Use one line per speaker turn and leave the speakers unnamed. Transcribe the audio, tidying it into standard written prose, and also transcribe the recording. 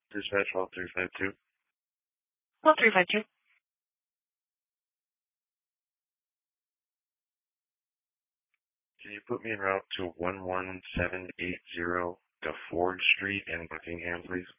Dispatch 12352.
10352.
Can you put me en route to 11780 DeFord Street in Buckingham, please?